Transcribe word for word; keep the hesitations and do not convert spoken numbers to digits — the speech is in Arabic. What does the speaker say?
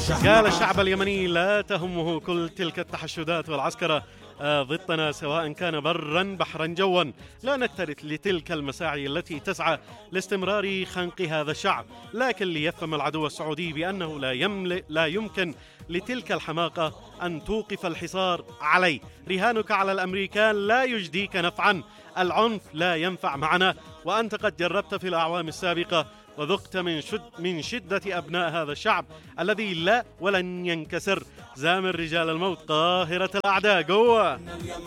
قال الشعب اليمني لا تهمه كل تلك التحشدات والعسكرة ضدنا سواء كان برا بحرا جوا. لا نكترث لتلك المساعي التي تسعى لاستمرار خنق هذا الشعب، لكن ليفهم العدو السعودي بأنه لا, يمل لا يمكن لتلك الحماقة أن توقف الحصار عليه. رهانك على الأمريكان لا يجديك نفعا، العنف لا ينفع معنا، وأنت قد جربت في الأعوام السابقة وذقت من, شد من شدة أبناء هذا الشعب الذي لا ولن ينكسر. زامل رجال الموت قاهرة الأعداء قوة.